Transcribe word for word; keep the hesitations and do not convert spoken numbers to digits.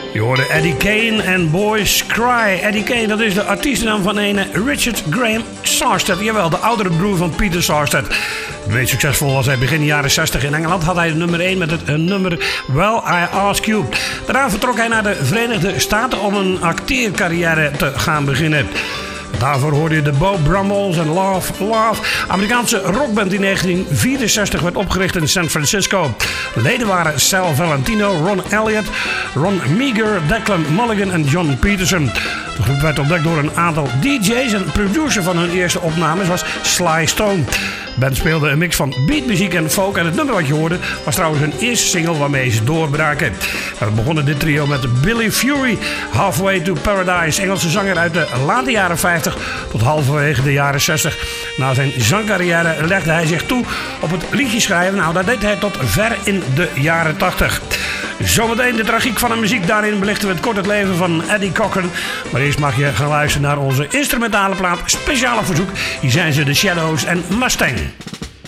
Je hoorde Eddie Kane en Boys Cry. Eddie Kane, dat is de artiestennaam van een Richard Graham Sarstedt. Jawel, de oudere broer van Peter Sarstedt. Het meest succesvol was hij begin jaren zestig in Engeland. Had hij de nummer één met het uh, nummer Well, I Ask You. Daarna vertrok hij naar de Verenigde Staten om een acteercarrière te gaan beginnen. Daarvoor hoorde je de Beau Brummels en Love, Love. Amerikaanse rockband die in negentien vierenzestig werd opgericht in San Francisco. De leden waren Sal Valentino, Ron Elliott, Ron Meager, Declan Mulligan en John Peterson. De groep werd ontdekt door een aantal D J's en producer van hun eerste opnames was Sly Stone. De band speelde een mix van beatmuziek en folk en het nummer wat je hoorde was trouwens hun eerste single waarmee ze doorbraken. We begonnen dit trio met Billy Fury, Halfway to Paradise, Engelse zanger uit de late jaren vijftig tot halverwege de jaren zestig. Na zijn zangcarrière legde hij zich toe op het liedje schrijven. Nou, dat deed hij tot ver in de jaren tachtig. Zometeen de tragiek van de muziek. Daarin belichten we het kort het leven van Eddie Cochran. Maar eerst mag je gaan luisteren naar onze instrumentale plaat. Speciaal op verzoek. Hier zijn ze, The Shadows en Mustang.